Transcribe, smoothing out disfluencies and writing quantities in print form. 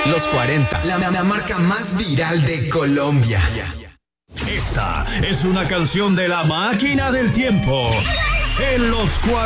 Los 40, la marca más viral de Colombia. Esta es una canción de la máquina del tiempo. En los 40.